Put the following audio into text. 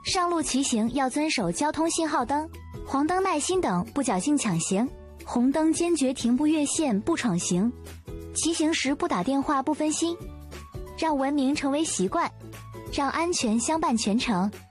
上路骑行要遵守交通信号灯，黄灯耐心等，不侥幸抢行；红灯坚决停步越线，不闯行。骑行时不打电话，不分心，让文明成为习惯，让安全相伴全程。